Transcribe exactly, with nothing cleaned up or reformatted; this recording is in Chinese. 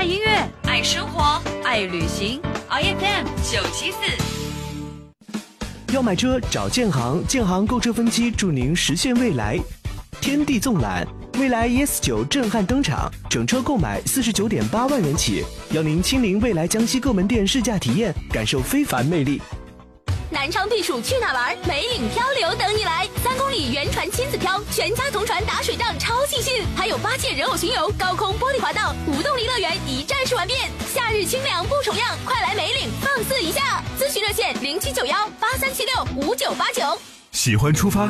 爱音乐，爱生活，爱旅行 ，I F M 九七四。 要买车找建行，建行购车分期助您实现未来。天地纵览，蔚来 E S 九震撼登场，整车购买四十九点八万元起，邀您亲临蔚来江西各门店试驾体验，感受非凡魅力。 南昌避暑去哪玩？梅岭漂流等你来，三公里原船亲子漂，全家同船打水仗超尽兴，还有八届人偶巡游、高空玻璃滑道、无动力乐园一站式玩遍。夏日清凉不重样，快来梅岭放肆一下！咨询热线零七九幺八三七六五九八九。 喜欢出发